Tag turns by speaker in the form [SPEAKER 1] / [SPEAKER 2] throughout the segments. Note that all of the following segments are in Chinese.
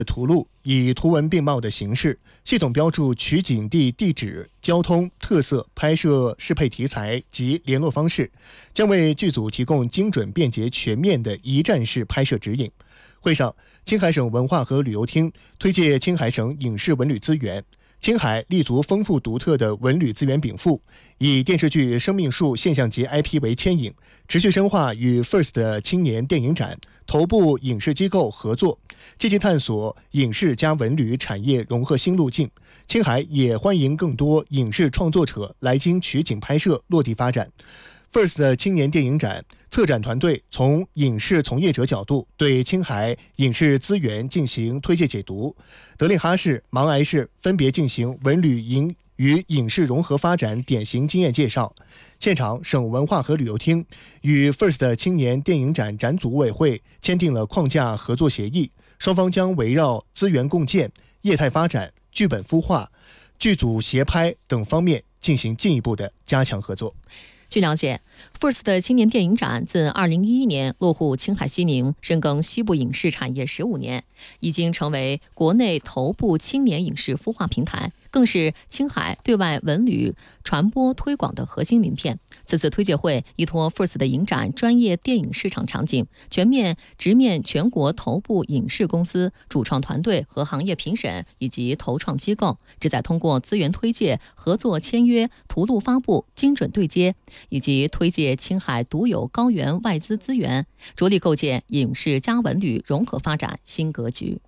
[SPEAKER 1] 图录以图文并茂的形式，系统标注取景地地址、交通特色、拍摄适配题材及联络方式，将为剧组提供精准、便捷、全面的一站式拍摄指引。会上，青海省文化和旅游厅推介青海省影视文旅资源。青海立足丰富独特的文旅资源禀赋，以电视剧《生命树》现象级 IP 为牵引，持续深化与 FIRST 青年电影展头部影视机构合作，积极探索影视加文旅产业融合新路径。青海也欢迎更多影视创作者来京取景拍摄、落地发展。FIRST 青年电影展策展团队从影视从业者角度对青海影视资源进行推介解读，德令哈市、芒崖市分别进行文旅与影视融合发展典型经验介绍。现场，省文化和旅游厅与 FIRST 青年电影展展组委会签订了框架合作协议，双方将围绕资源共建、业态发展、剧本孵化、剧组协拍等方面进行进一步的加强合作。
[SPEAKER 2] 据了解 ，FIRST 青年电影展自2011年落户青海西宁，深耕西部影视产业15年，已经成为国内头部青年影视孵化平台，更是青海对外文旅传播推广的核心名片。此次推介会依托 FIRST 的影展专业电影市场场景，全面直面全国头部影视公司、主创团队和行业评审以及投创机构，旨在通过资源推介、合作签约、图录发布、精准对接，以及推介青海独有高原外资资源，着力构建影视加文旅融合发展新格局。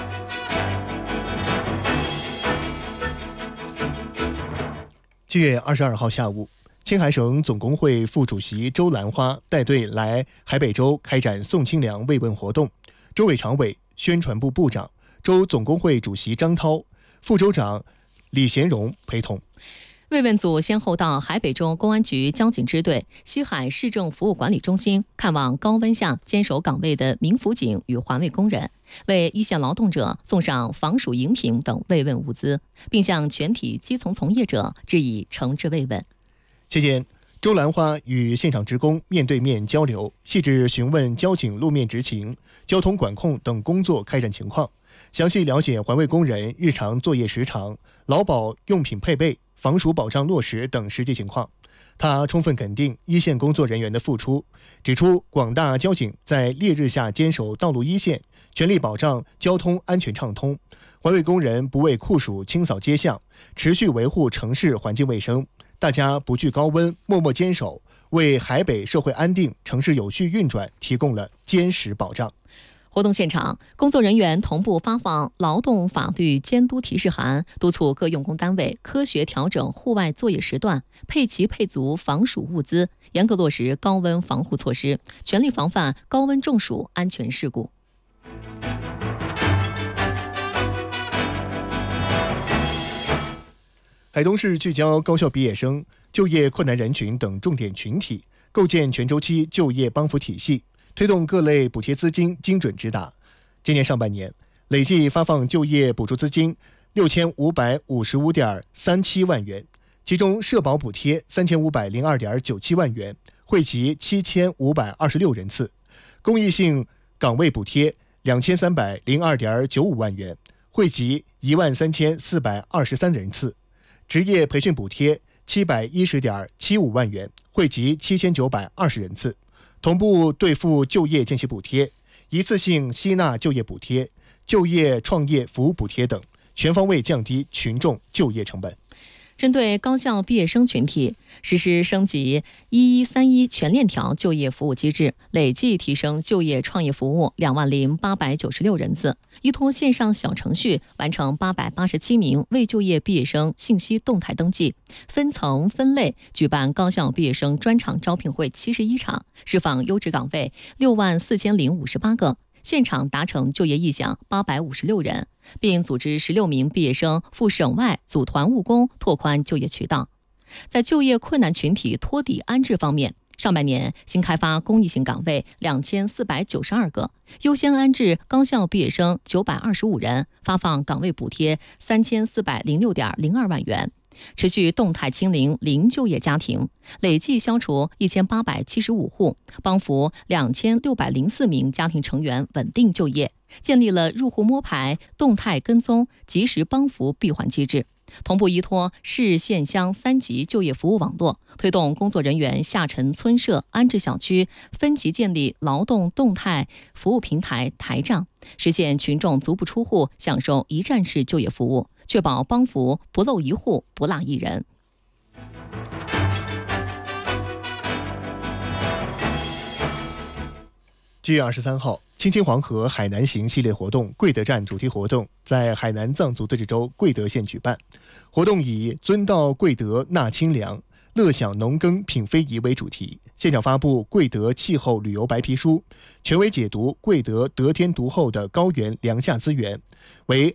[SPEAKER 1] 7月22号下午，青海省总工会副主席周兰花带队来海北州开展送清凉慰问活动，州委常委、宣传部部长、州总工会主席张涛、副州长李贤荣陪同。
[SPEAKER 2] 慰问组先后到海北州公安局交警支队、西海市政服务管理中心看望高温下坚守岗位的民辅警与环卫工人，为一线劳动者送上防暑饮品等慰问物资，并向全体基层从业者致以诚挚慰问。
[SPEAKER 1] 期间，周兰花与现场职工面对面交流，细致询问交警路面执勤、交通管控等工作开展情况，详细了解环卫工人日常作业时长、劳保用品配备、防暑保障落实等实际情况。他充分肯定一线工作人员的付出，指出广大交警在烈日下坚守道路一线，全力保障交通安全畅通；环卫工人不畏酷暑清扫街巷，持续维护城市环境卫生。大家不惧高温，默默坚守，为海北社会安定、城市有序运转提供了坚实保障。
[SPEAKER 2] 活动现场，工作人员同步发放劳动法律监督提示函，督促各用工单位科学调整户外作业时段，配齐配足防暑物资，严格落实高温防护措施，全力防范高温中暑安全事故。
[SPEAKER 1] 海东市聚焦高校毕业生、就业困难人群等重点群体，构建全周期就业帮扶体系，推动各类补贴资金精准直达。今年上半年，累计发放就业补助资金6555.37万元，其中社保补贴3502.97万元，惠及7526人次；公益性岗位补贴2302.95万元，惠及13423人次；职业培训补贴710.75万元，惠及7920人次。同步兑付就业间隙补贴、一次性吸纳就业补贴、就业创业服务补贴等，全方位降低群众就业成本。
[SPEAKER 2] 针对高校毕业生群体，实施升级1131全链条就业服务机制，累计提升就业创业服务20896人次，依托线上小程序完成887名未就业毕业生信息动态登记，分层分类举办高校毕业生专场招聘会71场，释放优质岗位64058个，现场达成就业意向856人，并组织16名毕业生赴省外组团务工，拓宽就业渠道。在就业困难群体托底安置方面，上半年新开发公益性岗位2492个，优先安置高校毕业生925人，发放岗位补贴3406.02万元。持续动态清零零就业家庭，累计消除1875户，帮扶2604名家庭成员稳定就业。 建立了入户摸排、动态跟踪、及时帮扶闭环机制，同步依托市县乡3级就业服务网络，推动工作人员下沉村社、安置小区分级建立劳动动态服务平台台账，实现群众足不出户享受一站式就业服务，确保帮扶不漏一户、不落一人。
[SPEAKER 1] 7月23号，青青黄河海南行系列活动贵德站主题活动在海南藏族自治州贵德县举办。活动以尊道贵德纳清凉，乐享农耕品非遗为主题，现场发布贵德气候旅游白皮书，权威解读贵德得天独厚的高原凉夏资源，为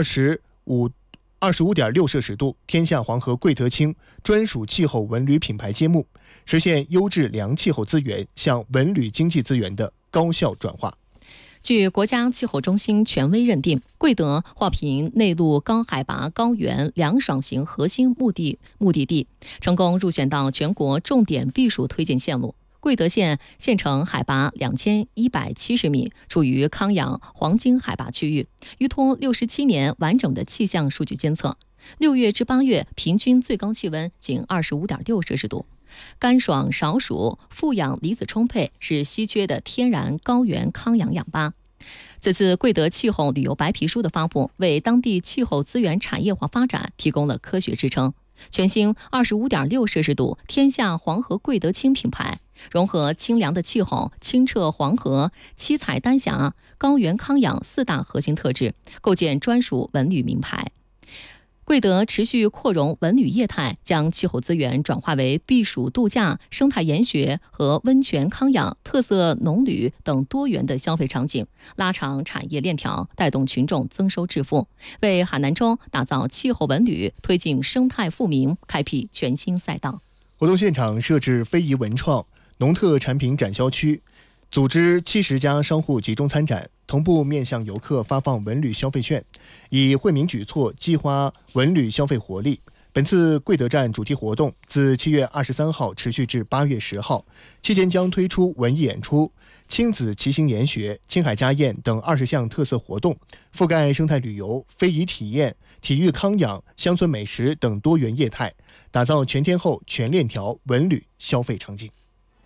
[SPEAKER 1] 25.6摄氏度天下黄河贵德清专属气候文旅品牌揭幕，实现优质凉气候资源向文旅经济资源的高效转化。
[SPEAKER 2] 据国家气候中心权威认定，贵德划评内陆高海拔高原凉爽型核心目的地，成功入选到全国重点避暑推荐线路。贵德县县城海拔2170米，处于康养黄金海拔区域，依托67年完整的气象数据监测，6月至8月平均最高气温仅25.6摄氏度。干爽少暑，富氧离子充沛，是稀缺的天然高原康养氧吧。此次贵德气候旅游白皮书的发布，为当地气候资源产业化发展提供了科学支撑。全新25.6摄氏度天下黄河贵德清品牌，融合清凉的气候、清澈黄河、七彩丹霞、高原康养4大核心特质，构建专属文旅名牌。贵德持续扩容文旅业态，将气候资源转化为避暑度假、生态研学和温泉康养、特色农旅等多元的消费场景，拉长产业链条，带动群众增收致富，为海南州打造气候文旅、推进生态富民开辟全新赛道。
[SPEAKER 1] 活动现场设置非遗文创、农特产品展销区，组织70家商户集中参展，同步面向游客发放文旅消费券，以惠民举措激发文旅消费活力。本次贵德站主题活动自7月23号持续至8月10号，期间将推出文艺演出、亲子骑行研学、青海家宴等20项特色活动，覆盖生态旅游、非遗体验、体育康养、乡村美食等多元业态，打造全天候全链条文旅消费场景。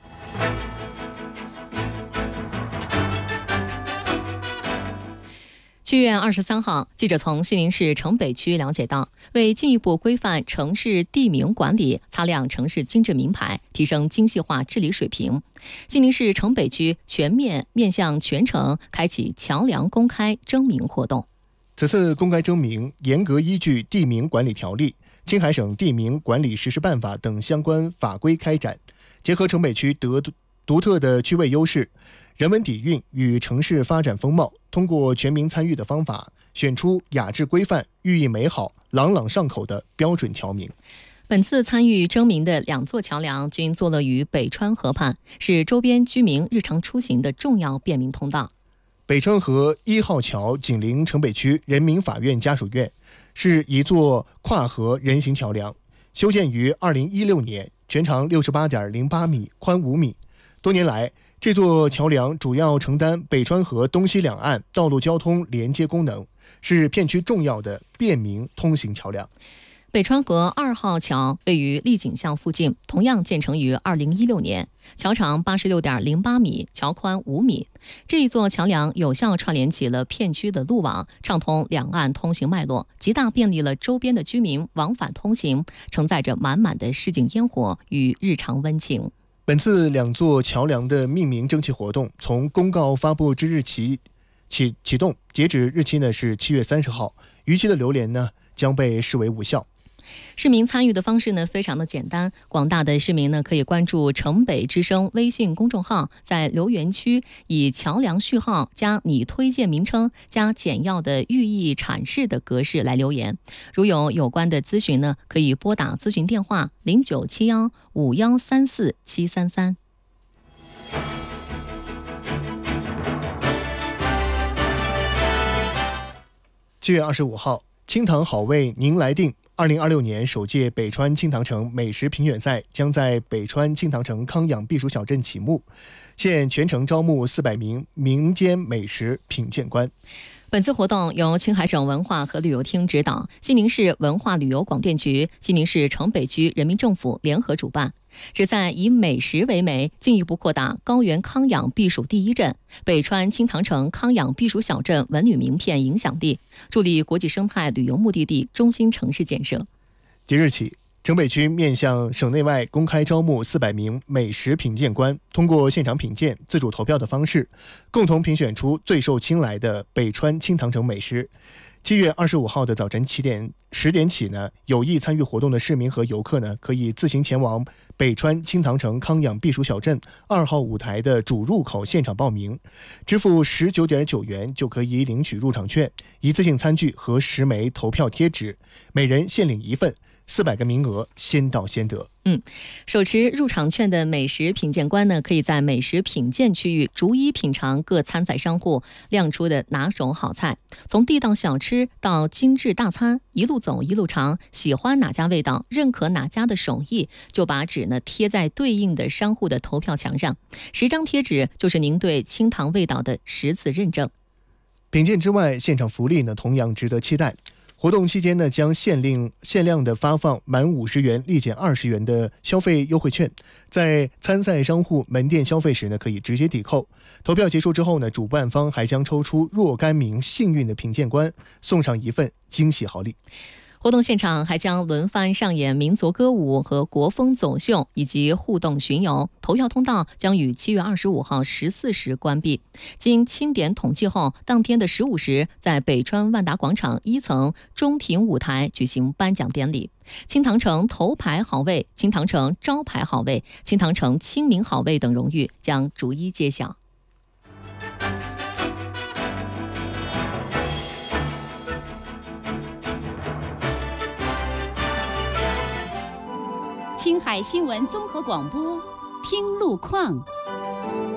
[SPEAKER 2] 7月23号，记者从西宁市城北区了解到，为进一步规范城市地名管理，擦亮城市精致名牌，提升精细化治理水平，西宁市城北区全面面向全城开启桥梁公开征名活动。
[SPEAKER 1] 此次公开征名严格依据《地名管理条例》、青海省地名管理实施办法等相关法规开展，结合城北区独特的区位优势、人文底蕴与城市发展风貌，通过全民参与的方法，选出雅致规范、寓意美好、朗朗上口的标准桥名。
[SPEAKER 2] 本次参与征名的2座桥梁均坐落于北川河畔，是周边居民日常出行的重要便民通道。
[SPEAKER 1] 北川河1号桥紧邻城北区人民法院家属院，是一座跨河人行桥梁，修建于2016年，全长68.08米，宽5米。多年来，这座桥梁主要承担北川河东西两岸道路交通连接功能，是片区重要的便民通行桥梁。
[SPEAKER 2] 北川河2号桥位于丽景巷附近，同样建成于2016年，桥长86.08米，桥宽5米。这一座桥梁有效串联起了片区的路网，畅通两岸通行脉络，极大便利了周边的居民往返通行，承载着满满的市井烟火与日常温情。
[SPEAKER 1] 本次2座桥梁的命名征集活动从公告发布之日起启动，截止日期呢是7月30号，逾期的流连呢将被视为无效。
[SPEAKER 2] 市民参与的方式呢非常的简单，广大的市民呢可以关注城北之声微信公众号，在留言区以桥梁序号加你推荐名称加简要的寓意阐释的格式来留言。如有关的咨询呢，可以拨打咨询电话09715134-733。
[SPEAKER 1] 7月25号，清塘好味您来定 2026年首届北川青塘城美食评选赛将在北川青塘城康养避暑小镇启幕，现全程招募400名民间美食品鉴官。
[SPEAKER 2] 本次活动由青海省文化和旅游厅指导，西宁市文化旅游广电局、西宁市城北区人民政府联合主办，旨在以美食为媒，进一步扩大高原康养避暑第一镇北川青塘城康养避暑小镇文旅名片影响力，助力国际生态旅游目的地中心城市建设。
[SPEAKER 1] 即日起，城北区面向省内外公开招募400名美食品鉴官，通过现场品鉴、自主投票的方式，共同评选出最受青睐的北川青塘城美食。7月25号的早晨10点起呢，有意参与活动的市民和游客呢，可以自行前往北川青塘城康养避暑小镇2号舞台的主入口现场报名，支付19.9元就可以领取入场券、一次性餐具和10枚投票贴纸，每人限领1份。400个名额，先到先得。
[SPEAKER 2] 手持入场券的美食品鉴官呢，可以在美食品鉴区域逐一品尝各参赛商户亮出的拿手好菜，从地道小吃到精致大餐，一路走一路尝，喜欢哪家味道，认可哪家的手艺，就把纸呢贴在对应的商户的投票墙上，10张贴纸就是您对清塘味道的10次认证。
[SPEAKER 1] 品鉴之外，现场福利呢同样值得期待。活动期间呢，将限量的发放满50元立减20元的消费优惠券，在参赛商户门店消费时呢，可以直接抵扣。投票结束之后呢，主办方还将抽出若干名幸运的品鉴官，送上一份惊喜好礼。
[SPEAKER 2] 活动现场还将轮番上演民族歌舞和国风走秀以及互动巡游，投票通道将于7月25号14时关闭。经清点统计后，当天的15时在北川万达广场1层中庭舞台举行颁奖典礼。青塘城头牌好位、青塘城招牌好位、青塘城亲民好位等荣誉将逐一揭晓。
[SPEAKER 3] 青海新闻综合广播，听路况。